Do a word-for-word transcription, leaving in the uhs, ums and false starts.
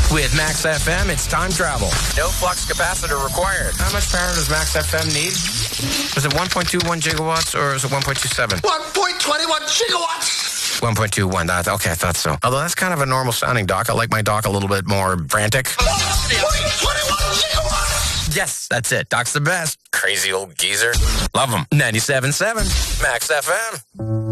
With Max F M, it's time travel. No flux capacitor required. How much power does Max F M need? Is it one point two one gigawatts or is it one point two seven? one point two one gigawatts! one point two one. That, okay, I thought so. Although that's kind of a normal sounding dock. I like my dock a little bit more frantic. one point two one gigawatts! Yes, that's it. Doc's the best. Crazy old geezer. Love him. ninety-seven point seven Max F M.